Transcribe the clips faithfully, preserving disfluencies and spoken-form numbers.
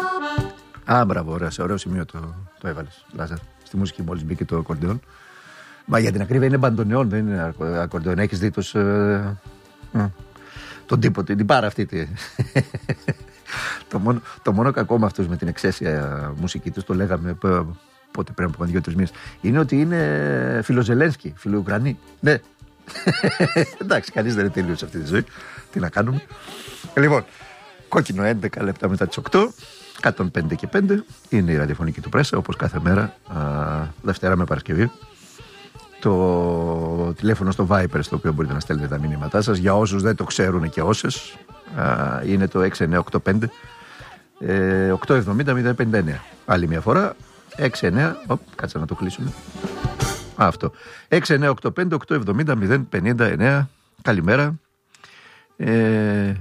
Α, μπράβο, ωραία, σε ωραίο σημείο το, το έβαλες, Λάζαρ. Στη μουσική μόλις μπήκε το ακορντεόν. Μα για την ακρίβεια είναι μπαντονεόν, δεν είναι ακορντεόν. Έχεις δει τους, ε, ε, τον τύπο, την πάρα αυτή. Τη. το, μόνο, το μόνο κακό με αυτούς, με την εξαίσια μουσική τους, το λέγαμε πότε πρέπει από δύο-τρεις μήνες, είναι ότι είναι φιλοζελένσκι, φιλοουκρανοί. Ναι. Εντάξει, κανείς δεν είναι τέλειος σε αυτή τη ζωή. Τι να κάνουμε. Λοιπόν, κόκκινο έντεκα λεπτά μετά τις οκτώ. εκατόν πέντε και πέντε είναι η ραδιοφωνική του Πρέσα, όπως κάθε μέρα, α, Δευτέρα με Παρασκευή. Το τηλέφωνο στο Viper, στο οποίο μπορείτε να στέλνετε τα μηνύματά σας, για όσους δεν το ξέρουν και όσες, α, είναι το έξι εννιά οκτώ πέντε οκτώ εβδομήντα μηδέν πενήντα εννέα. Άλλη μια φορά, έξι εννιά, οπ, κάτσε να το κλείσουμε. Α, αυτό. έξι εννιά οκτώ πέντε οκτώ εβδομήντα μηδέν πενήντα εννέα. Καλημέρα. Ε,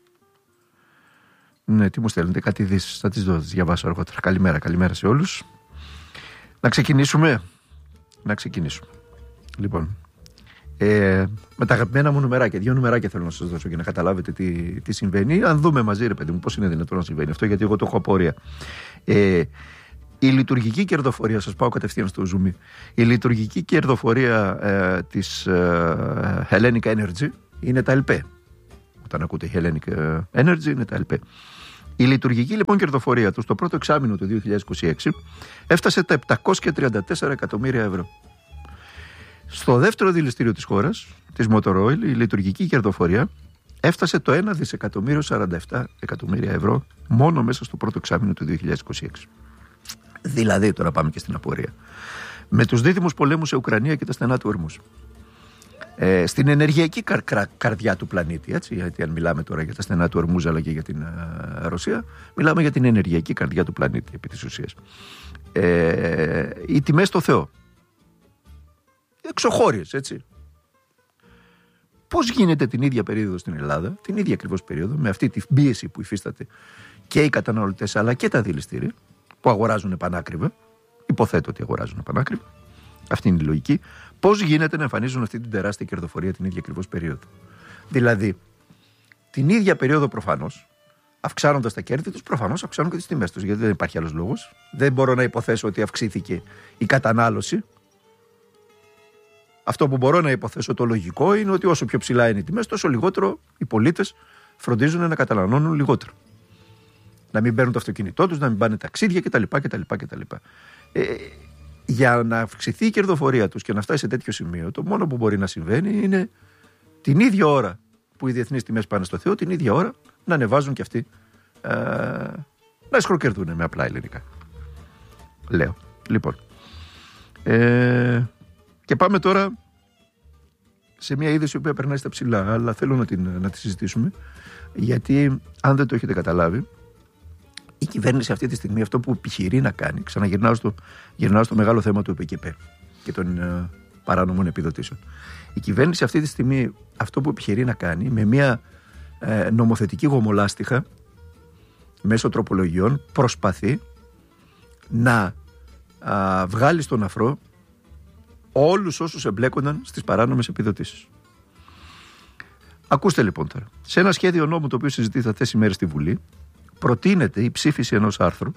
ναι, τι μου στέλνετε, κάτι ειδήσεις, θα τις δω, τις διαβάσω αργότερα. Καλημέρα, καλημέρα σε όλους. Να ξεκινήσουμε. Να ξεκινήσουμε. Λοιπόν, ε, με τα αγαπημένα μου νουμεράκια, δύο νουμεράκια θέλω να σας δώσω για να καταλάβετε τι, τι συμβαίνει. Αν δούμε μαζί, ρε παιδί μου, πώς είναι δυνατόν να συμβαίνει αυτό, γιατί εγώ το έχω απορία. Ε, η λειτουργική κερδοφορία, σας πάω κατευθείαν στο zoom, η λειτουργική κερδοφορία ε, της ε, Hellenic Energy είναι τα ΕΛΠΕ. Όταν ακούτε Hellenic Energy είναι τα ΕΛΠΕ. Η λειτουργική λοιπόν κερδοφορία του στο πρώτο εξάμηνο του δύο χιλιάδες είκοσι έξι έφτασε τα επτακόσια τριάντα τέσσερα εκατομμύρια ευρώ. Στο δεύτερο δηληστήριο της χώρας, της Motor Oil, η λειτουργική κερδοφορία έφτασε το ένα δισεκατομμύριο σαράντα επτά εκατομμύρια ευρώ μόνο μέσα στο πρώτο εξάμηνο του δύο χιλιάδες είκοσι έξι. Δηλαδή, τώρα πάμε και στην απορία. Με τους δίδυμους πολέμους σε Ουκρανία και τα στενά του Ορμούς, ε, στην ενεργειακή καρ, καρ, καρδιά του πλανήτη, έτσι, γιατί αν μιλάμε τώρα για τα στενά του Ορμούζ αλλά και για την α, Ρωσία, μιλάμε για την ενεργειακή καρδιά του πλανήτη επί της ουσίας. Ε, οι τιμές στο Θεό. Εξωχώριες, έτσι. Πώς γίνεται την ίδια περίοδο στην Ελλάδα, την ίδια ακριβώς περίοδο, με αυτή την πίεση που υφίσταται και οι καταναλωτές αλλά και τα δηληστήρια, που αγοράζουν πανάκριβα, υποθέτω ότι αγοράζουν πανάκριβα, αυτή είναι η λογική, πώς γίνεται να εμφανίζουν αυτή την τεράστια κερδοφορία την ίδια ακριβώς περίοδο. Δηλαδή, την ίδια περίοδο προφανώς, αυξάνοντας τα κέρδη τους, προφανώς αυξάνουν και τις τιμές τους, γιατί δεν υπάρχει άλλος λόγος. Δεν μπορώ να υποθέσω ότι αυξήθηκε η κατανάλωση. Αυτό που μπορώ να υποθέσω το λογικό είναι ότι όσο πιο ψηλά είναι οι τιμές, τόσο λιγότερο οι πολίτες φροντίζουν να καταναλώνουν λιγότερο. Να μην παίρνουν το αυτοκίνητό τους, να μην πάνε ταξίδια κτλ. κτλ, κτλ. Ε, για να αυξηθεί η κερδοφορία τους και να φτάσει σε τέτοιο σημείο, το μόνο που μπορεί να συμβαίνει είναι την ίδια ώρα που οι διεθνείς τιμές πάνε στο Θεό, την ίδια ώρα να ανεβάζουν και αυτοί, ε, να εσχροκερδούν με απλά ελληνικά. Λέω. Λοιπόν. Ε, και πάμε τώρα σε μια είδηση που περνάει στα ψηλά, αλλά θέλω να, την, να τη συζητήσουμε, γιατί αν δεν το έχετε καταλάβει, η κυβέρνηση αυτή τη στιγμή αυτό που επιχειρεί να κάνει, ξαναγυρνάω στο, γυρνάω στο μεγάλο θέμα του ΕΠΚΠ και των ε, παράνομων επιδοτήσεων. Η κυβέρνηση αυτή τη στιγμή αυτό που επιχειρεί να κάνει με μια ε, νομοθετική γομολάστιχα μέσω τροπολογιών προσπαθεί να α, βγάλει στον αφρό όλους όσους εμπλέκονταν στις παράνομες επιδοτήσεις. Ακούστε λοιπόν τώρα. Σε ένα σχέδιο νόμου το οποίο συζητείται αυτές τις ημέρες στη Βουλή, προτείνεται η ψήφιση ενός άρθρου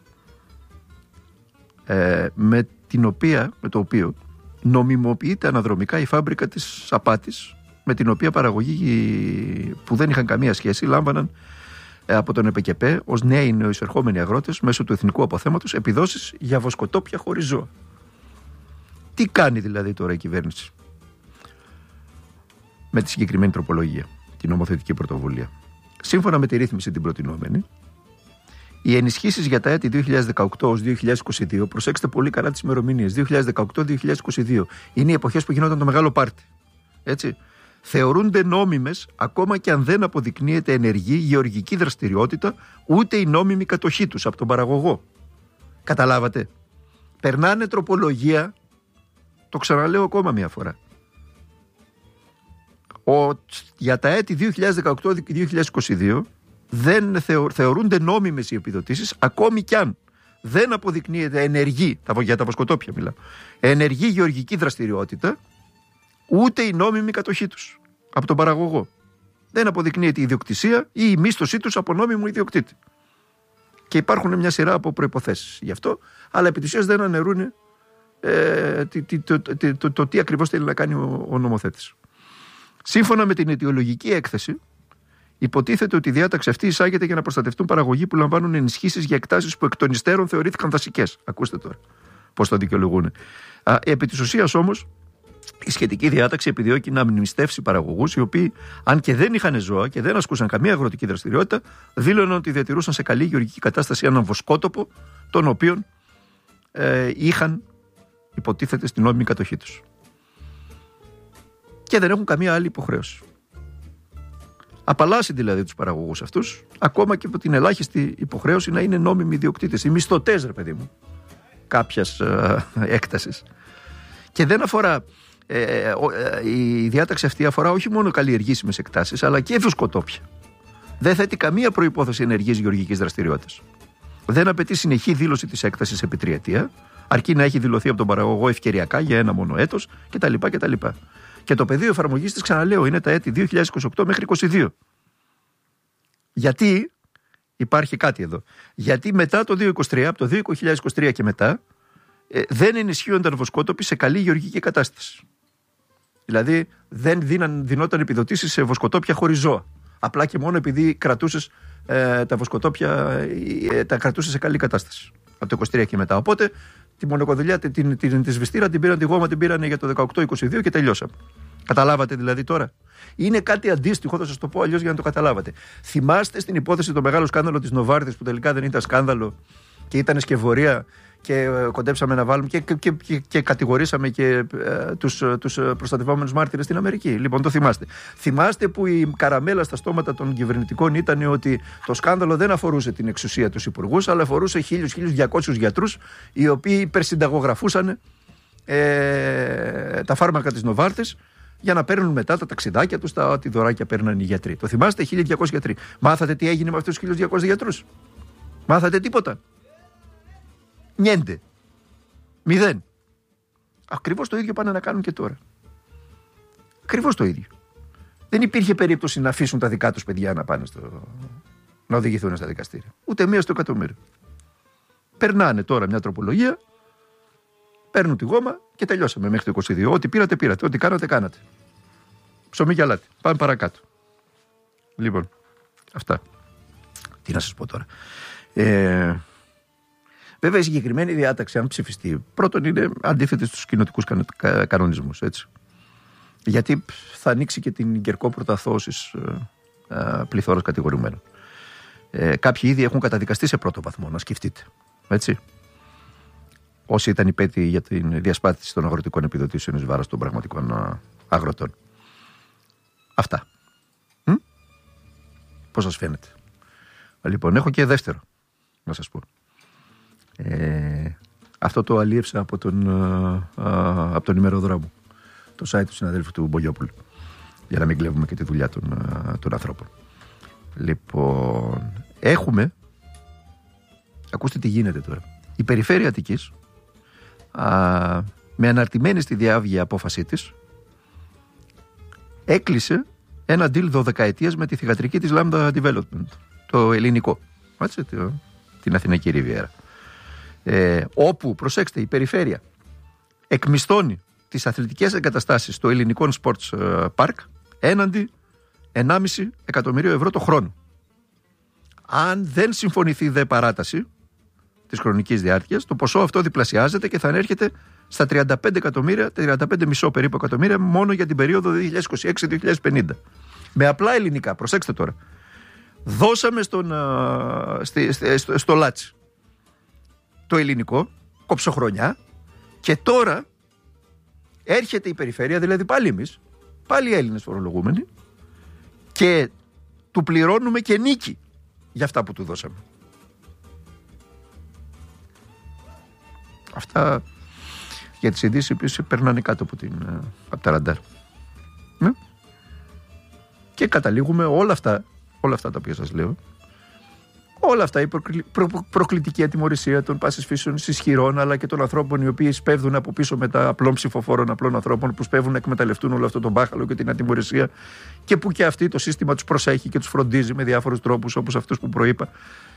ε, με, την οποία, με το οποίο νομιμοποιείται αναδρομικά η φάμπρικα της απάτης, με την οποία παραγωγοί που δεν είχαν καμία σχέση λάμβαναν ε, από τον ΕΠΚΠ ως νέοι νεοεισερχόμενοι αγρότες μέσω του εθνικού αποθέματος επιδόσεις για βοσκοτόπια χωρίς ζώα. Τι κάνει δηλαδή τώρα η κυβέρνηση με τη συγκεκριμένη τροπολογία, την νομοθετική πρωτοβουλία? Σύμφωνα με τη ρύθμιση την προτινόμενη, οι ενισχύσεις για τα έτη δύο χιλιάδες δεκαοκτώ έως δύο χιλιάδες είκοσι δύο, προσέξτε πολύ καλά τις ημερομηνίες, δύο χιλιάδες δεκαοκτώ δύο χιλιάδες είκοσι δύο, είναι οι εποχές που γινόταν το μεγάλο πάρτι. Έτσι. Θεωρούνται νόμιμες ακόμα και αν δεν αποδεικνύεται ενεργή γεωργική δραστηριότητα ούτε η νόμιμη κατοχή τους από τον παραγωγό. Καταλάβατε? Περνάνε τροπολογία, το ξαναλέω ακόμα μια φορά. Ο, για τα έτη δύο χιλιάδες δεκαοκτώ δύο χιλιάδες είκοσι δύο δεν θεω, θεωρούνται νόμιμες οι επιδοτήσεις ακόμη κι αν δεν αποδεικνύεται ενεργή, για τα βοσκοτόπια μιλάω, ενεργή γεωργική δραστηριότητα ούτε η νόμιμη κατοχή τους από τον παραγωγό. Δεν αποδεικνύεται η ιδιοκτησία ή η μίσθωσή τους από νόμιμο ιδιοκτήτη. Και Και υπάρχουν μια σειρά από προϋποθέσεις γι' αυτό, αλλά επί της ουσίας δεν αναιρούν ε, το, το, το, το, το, το τι ακριβώς θέλει να κάνει ο, ο νομοθέτης. Σύμφωνα με την αιτιολογική έκθεση, υποτίθεται ότι η διάταξη αυτή εισάγεται για να προστατευτούν παραγωγοί που λαμβάνουν ενισχύσεις για εκτάσεις που εκ των υστέρων θεωρήθηκαν δασικές. Ακούστε τώρα πώς το δικαιολογούν. Α, επί της ουσίας όμως, η σχετική διάταξη επιδιώκει να αμνηστεύσει παραγωγούς οι οποίοι, αν και δεν είχαν ζώα και δεν ασκούσαν καμία αγροτική δραστηριότητα, δήλωναν ότι διατηρούσαν σε καλή γεωργική κατάσταση έναν βοσκότοπο, τον οποίον ε, είχαν υποτίθεται στην νόμιμη κατοχή τους. Και δεν έχουν καμία άλλη υποχρέωση. Απαλλάσσει δηλαδή τους παραγωγούς αυτούς, ακόμα και από την ελάχιστη υποχρέωση να είναι νόμιμοι ιδιοκτήτες, οι μισθωτές, ρε παιδί μου, κάποιας ε, έκτασης. Και δεν αφορά, ε, ε, ε, η διάταξη αυτή αφορά όχι μόνο καλλιεργήσιμες εκτάσεις, αλλά και βοσκοτόπια. Δεν θέτει καμία προϋπόθεση ενεργής γεωργικής δραστηριότητας. Δεν απαιτεί συνεχή δήλωση της έκτασης επί τριετία, αρκεί να έχει δηλωθεί από τον παραγωγό ευκαιριακά για ένα μόνο έτος κτλ. κτλ. Και το πεδίο εφαρμογής της, ξαναλέω, είναι τα έτη δύο χιλιάδες είκοσι οκτώ μέχρι είκοσι δύο. Γιατί υπάρχει κάτι εδώ. Γιατί μετά το δύο χιλιάδες είκοσι τρία, από το δύο χιλιάδες είκοσι τρία και μετά, ε, δεν ενισχύονταν βοσκότοποι σε καλή γεωργική κατάσταση. Δηλαδή δεν δίναν, δινόταν επιδοτήσεις σε βοσκοτόπια χωρίς ζώα. Απλά και μόνο επειδή κρατούσες ε, τα βοσκοτόπια ε, τα κρατούσες σε καλή κατάσταση. Από το είκοσι τρία και μετά. Οπότε τη μονοκοδηλιά, την, την, την, τη σβεστήρα την πήραν, τη γόμα την πήραν για το δεκαοκτώ είκοσι δύο και τελειώσαμε. Καταλάβατε δηλαδή τώρα. Είναι κάτι αντίστοιχο, θα σας το πω αλλιώς για να το καταλάβατε. Θυμάστε στην υπόθεση το μεγάλο σκάνδαλο της Νοβάρτης που τελικά δεν ήταν σκάνδαλο και ήταν σκευωρία και κοντέψαμε να βάλουμε και, και, και, και κατηγορήσαμε και ε, τους, τους προστατευόμενους μάρτυρες στην Αμερική. Λοιπόν, το θυμάστε. Θυμάστε που η καραμέλα στα στόματα των κυβερνητικών ήταν ότι το σκάνδαλο δεν αφορούσε την εξουσία τους υπουργούς, αλλά αφορούσε χίλιους με χίλιους διακόσιους γιατρούς οι οποίοι υπερσυνταγογραφούσαν ε, τα φάρμακα της Νοβάρτης για να παίρνουν μετά τα ταξιδάκια τους, τα ό,τι δωράκια παίρναν οι γιατροί. Το θυμάστε, χίλιους διακόσιοι γιατροί. Μάθατε τι έγινε με αυτούς τους χίλιους διακόσιους γιατρούς? Μάθατε τίποτα? Νιέντε. Μηδέν. Ακριβώς το ίδιο πάνε να κάνουν και τώρα. Ακριβώς το ίδιο. Δεν υπήρχε περίπτωση να αφήσουν τα δικά τους παιδιά να πάνε στο... να οδηγηθούν στα δικαστήρια. Ούτε μία στο εκατομμύριο. Περνάνε τώρα μια τροπολογία, παίρνουν τη γόμα και τελειώσαμε μέχρι το είκοσι δύο. Ό,τι πήρατε, πήρατε. Ό,τι κάνατε, κάνατε. Ψωμί και αλάτι. Πάμε παρακάτω. Λοιπόν, αυτά. Τι να σας πω τώρα. Ε... Βέβαια, η συγκεκριμένη διάταξη, αν ψηφιστεί, πρώτον είναι αντίθετη στους κοινοτικούς κανονισμούς. Έτσι. Γιατί θα ανοίξει και την κερκόπορτα θώσης πληθώρας κατηγορουμένων. Ε, κάποιοι ήδη έχουν καταδικαστεί σε πρώτο βαθμό, να σκεφτείτε. Έτσι. Όσοι ήταν υπέτειοι για την διασπάθηση των αγροτικών επιδοτήσεων εις βάρος των πραγματικών αγροτών. Αυτά. Μ? Πώς σας φαίνεται? Λοιπόν, έχω και δεύτερο να σας πω. Ε, αυτό το αλίευσα από τον, α, α, από τον ημεροδρόμο, το site του συναδέλφου του Μπογιόπουλου, για να μην κλέβουμε και τη δουλειά των, α, των ανθρώπων. Λοιπόν, έχουμε, ακούστε τι γίνεται τώρα. Η Περιφέρεια Αττικής, α, με αναρτημένη στη διάβγεια απόφασή της, έκλεισε ένα deal δωδεκαετίας με τη θυγατρική της Lambda Development, το ελληνικό, έτσι, το, την Αθηναϊκή Ριβιέρα. Ε, όπου, προσέξτε, η περιφέρεια εκμισθώνει τις αθλητικές εγκαταστάσεις στο ελληνικό Sports Park έναντι ενάμιση εκατομμυρίο ευρώ το χρόνο. Αν δεν συμφωνηθεί δε παράταση της χρονικής διάρκειας, το ποσό αυτό διπλασιάζεται και θα ανέρχεται στα τριάντα πέντε εκατομμύρια, τριάντα πέντε κόμμα πέντε περίπου εκατομμύρια μόνο για την περίοδο δύο χιλιάδες είκοσι έξι με δύο χιλιάδες πενήντα. Με απλά ελληνικά, προσέξτε τώρα. Δώσαμε στον, α, στη, στη, στο, στο Λάτσι το ελληνικό, κοψοχρονιά, και τώρα έρχεται η περιφέρεια, δηλαδή πάλι εμείς, πάλι οι Έλληνες φορολογούμενοι, και του πληρώνουμε και νίκη για αυτά που του δώσαμε. Αυτά για τις ειδήσεις που περνάνε κάτω από, την, από τα ραντάρ. Ναι. Και καταλήγουμε όλα αυτά, όλα αυτά τα οποία σας λέω, όλα αυτά, η προκλη... προ... προκλητική ατιμωρησία των πάσης φύσεων ισχυρών, αλλά και των ανθρώπων οι οποίοι σπέβδουν από πίσω με τα απλών ψηφοφόρων απλών ανθρώπων που σπέβδουν να εκμεταλλευτούν όλο αυτό τον μπάχαλο και την ατιμωρησία, και που και αυτοί το σύστημα τους προσέχει και τους φροντίζει με διάφορους τρόπους όπως αυτούς που προείπα.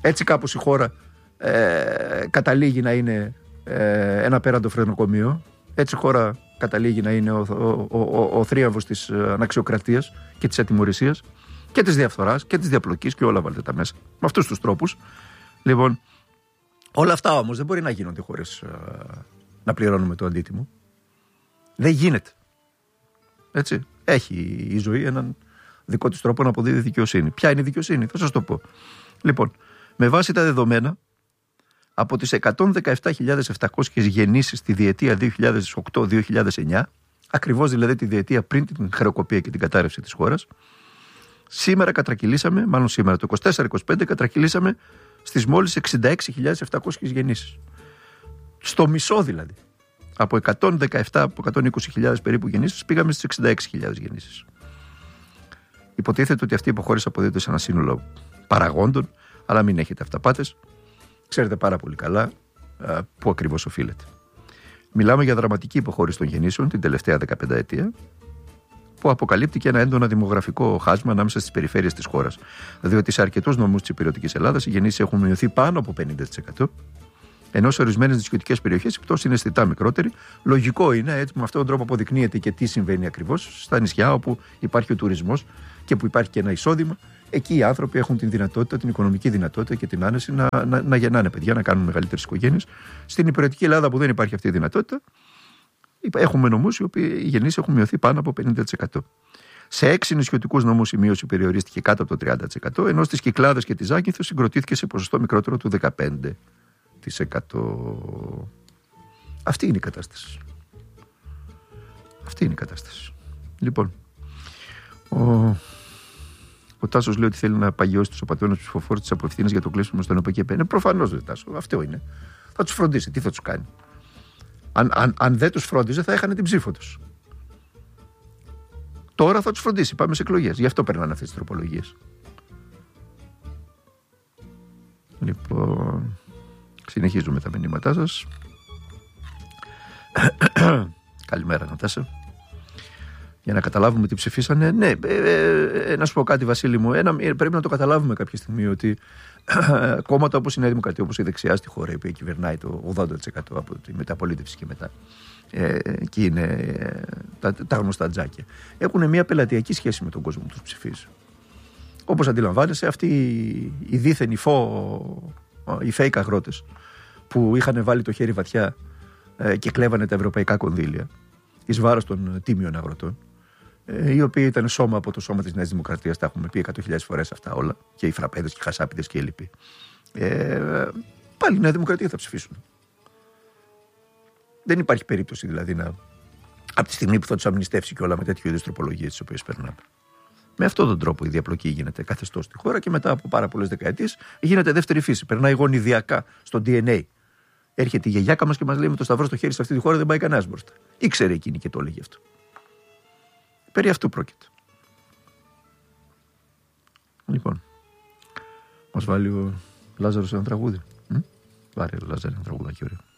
Έτσι κάπως η χώρα ε, καταλήγει να είναι ε, ένα πέραντο φρενοκομείο. Έτσι η χώρα καταλήγει να είναι ο, ο, ο, ο, ο θρίαμβος της αναξιοκρατίας και της ατιμωρησίας και της διαφθοράς και της διαπλοκής και όλα βάλτε τα μέσα. Με αυτούς τους τρόπους. Λοιπόν, όλα αυτά όμως δεν μπορεί να γίνονται χωρίς ε, να πληρώνουμε το αντίτιμο. Δεν γίνεται. Έτσι. Έχει η ζωή έναν δικό της τρόπο να αποδίδει δικαιοσύνη. Ποια είναι η δικαιοσύνη, θα σας το πω. Λοιπόν, με βάση τα δεδομένα, από τις εκατόν δεκαεπτά χιλιάδες επτακόσιες γεννήσεις τη διετία δύο χιλιάδες οκτώ δύο χιλιάδες εννιά, ακριβώς δηλαδή τη διετία πριν την χρεοκοπία και την κατάρρευση της χώρας, σήμερα κατρακυλήσαμε, μάλλον σήμερα το είκοσι τέσσερα είκοσι πέντε, κατρακυλήσαμε στις μόλις εξήντα έξι χιλιάδες επτακόσιες γεννήσεις. Στο μισό δηλαδή. Από εκατόν δεκαεπτά, από εκατόν είκοσι χιλιάδες περίπου γεννήσεις, πήγαμε στις εξήντα έξι χιλιάδες γεννήσεις. Υποτίθεται ότι αυτή η υποχώρηση αποδίδεται σε ένα σύνολο παραγόντων, αλλά μην έχετε αυταπάτες. Ξέρετε πάρα πολύ καλά α, πού ακριβώς οφείλεται. Μιλάμε για δραματική υποχώρηση των γεννήσεων την τελευταία δεκαπενταετία, που αποκαλύπτει και ένα έντονο δημογραφικό χάσμα ανάμεσα στις περιφέρειες της χώρας. Διότι σε αρκετούς νομούς της υπηρετικής Ελλάδας οι γεννήσεις έχουν μειωθεί πάνω από πενήντα τοις εκατό, ενώ σε ορισμένες νησιωτικές περιοχές η πτώση είναι αισθητά μικρότερη. Λογικό είναι, έτσι, με αυτόν τον τρόπο αποδεικνύεται και τι συμβαίνει ακριβώς στα νησιά όπου υπάρχει ο τουρισμός και που υπάρχει και ένα εισόδημα. Εκεί οι άνθρωποι έχουν την δυνατότητα, την οικονομική δυνατότητα και την άνεση να, να, να γεννάνε παιδιά, να κάνουν μεγαλύτερες οικογένειες. Στην υπηρετική Ελλάδα που δεν υπάρχει αυτή η δυνατότητα, έχουμε νομούς οι οποίοι οι γεννήσεις έχουν μειωθεί πάνω από πενήντα τοις εκατό. Σε έξι νησιωτικούς νομούς η μείωση περιορίστηκε κάτω από το τριάντα τοις εκατό, ενώ στις Κυκλάδες και τη Ζάκυνθο συγκροτήθηκε σε ποσοστό μικρότερο του δεκαπέντε τοις εκατό. Αυτή είναι η κατάσταση. Αυτή είναι η κατάσταση. Λοιπόν, ο, ο Τάσος λέει ότι θέλει να παγιώσει τους απαταιώνες ψηφοφόρους της απευθύνες για το κλείσιμο στον ΕΠΚ. Ναι, προφανώς δεν, Τάσο. Αυτό είναι. Θα τους φροντίσει. Τι θα τους κάνει. Αν, αν, αν δεν τους φρόντιζε, θα έχανε την ψήφο τους. Τώρα θα τους φροντίσει. Πάμε σε εκλογές. Γι' αυτό περνάνε αυτές τις τροπολογίες. Λοιπόν, συνεχίζουμε τα μηνύματά σας. Καλημέρα, Νατάσα. Για να καταλάβουμε τι ψηφίσανε. Ναι, ε, ε, ε, να σου πω κάτι, Βασίλη μου. Ένα, ε, πρέπει να το καταλάβουμε κάποια στιγμή ότι ε, κόμματα όπως η Νέα Δημοκρατία, όπως η δεξιά στη χώρα, η οποία κυβερνάει το ογδόντα τοις εκατό από τη μεταπολίτευση και μετά, ε, και είναι ε, τα, τα γνωστά τζάκια, έχουν μια πελατειακή σχέση με τον κόσμο που τους ψηφίζει. Όπως αντιλαμβάνεσαι, αυτοί οι δίθεν φω, οι fake αγρότες που είχαν βάλει το χέρι βαθιά ε, και κλέβανε τα ευρωπαϊκά κονδύλια εις βάρος των τίμιων αγροτών, ε, οι οποίοι ήταν σώμα από το σώμα της Νέας Δημοκρατίας, τα έχουμε πει εκατό χιλιάδες φορές αυτά όλα, και οι φραπέδες και οι χασάπιδες και οι λοιποί. Ε, πάλι η Νέα Δημοκρατία θα ψηφίσουν. Δεν υπάρχει περίπτωση δηλαδή να, από τη στιγμή που θα τους αμνηστεύσει και όλα με τέτοιου είδους τροπολογίες τις οποίες περνάμε. Με αυτόν τον τρόπο η διαπλοκή γίνεται καθεστώς στη χώρα και μετά από πάρα πολλές δεκαετίες γίνεται δεύτερη φύση. Περνάει γονιδιακά στο ντι εν έι. Έρχεται η γιαγιάκα μας και μας λέει: με το σταυρό στο χέρι σε αυτή τη χώρα δεν πάει κανένας μπροστά. Ήξερε εκείνη και το έλεγε αυτό. Περί αυτού πρόκειται. Λοιπόν, μας βάλει ο Λάζαρος ένα τραγούδι. Μ? Βάλει ο Λάζαρος ένα τραγούδακι ωραίο.